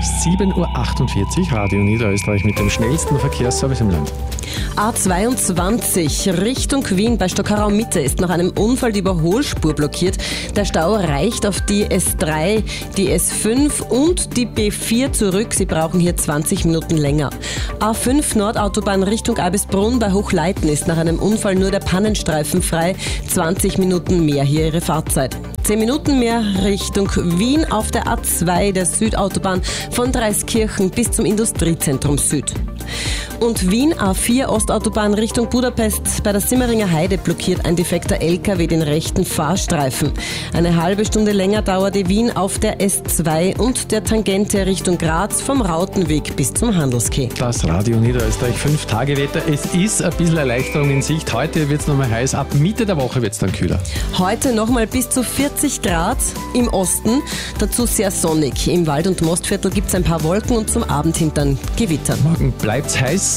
7.48 Uhr, Radio Niederösterreich mit dem schnellsten Verkehrsservice im Land. A22 Richtung Wien bei Stockerau Mitte ist nach einem Unfall die Überholspur blockiert. Der Stau reicht auf die S3, die S5 und die B4 zurück. Sie brauchen hier 20 Minuten länger. A5 Nordautobahn Richtung Albisbrunn bei Hochleiten ist nach einem Unfall nur der Pannenstreifen frei. 20 Minuten mehr hier ihre Fahrzeit. 10 Minuten mehr Richtung Wien auf der A2 der Südautobahn von Dreiskirchen bis zum Industriezentrum Süd. Und Wien A4 Ostautobahn Richtung Budapest bei der Simmeringer Heide blockiert ein defekter LKW den rechten Fahrstreifen. Eine halbe Stunde länger dauert die Wien auf der S2 und der Tangente Richtung Graz vom Rautenweg bis zum Handelskeh. Das Radio Niederösterreich 5-Tage-Wetter. Es ist ein bisschen Erleichterung in Sicht. Heute wird es nochmal heiß. Ab Mitte der Woche wird es dann kühler. Heute nochmal bis zu 40 Grad im Osten. Dazu sehr sonnig. Im Wald- und Mostviertel gibt es ein paar Wolken und zum Abend hin dann Gewitter. Morgen bleibt es heiß.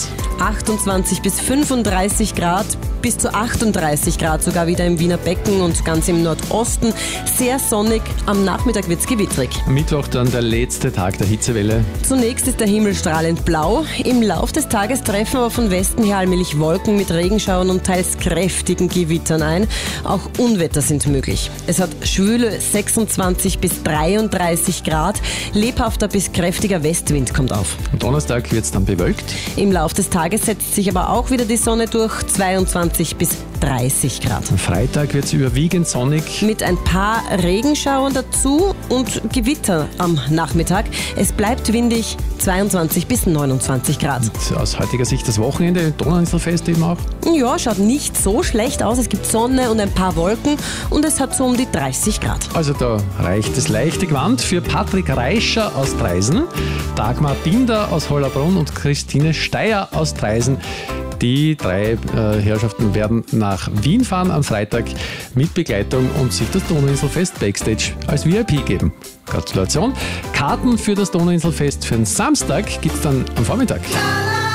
28 bis 35 Grad, bis zu 38 Grad sogar wieder im Wiener Becken und ganz im Nordosten. Sehr sonnig, am Nachmittag wird es gewittrig. Mittwoch dann der letzte Tag der Hitzewelle. Zunächst ist der Himmel strahlend blau. Im Lauf des Tages treffen aber von Westen her allmählich Wolken mit Regenschauern und teils kräftigen Gewittern ein. Auch Unwetter sind möglich. Es hat schwüle 26 bis 33 Grad. Lebhafter bis kräftiger Westwind kommt auf. Am Donnerstag wird es dann bewölkt. Im Lauf des Tages setzt sich aber auch wieder die Sonne durch, 22 bis 30 Grad. Am Freitag wird es überwiegend sonnig. Mit ein paar Regenschauern dazu und Gewitter am Nachmittag. Es bleibt windig, 22 bis 29 Grad. Und aus heutiger Sicht das Wochenende, Donauinselfest eben auch. Ja, schaut nicht so schlecht aus. Es gibt Sonne und ein paar Wolken und es hat so um die 30 Grad. Also da reicht das leichte Gewand für Patrick Reischer aus Traisen, Dagmar Binder aus Hollabrunn und Christine Steyer aus Traisen. Die drei Herrschaften werden nach Wien fahren am Freitag mit Begleitung und sich das Donauinselfest Backstage als VIP geben. Gratulation. Karten für das Donauinselfest für den Samstag gibt es dann am Vormittag.